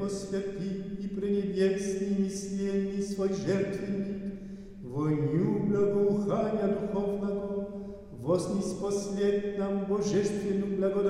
освяти и пренебесный, неслельный свой жертвенник, воню благоухания духовного, вознись послед нам божественную благодать.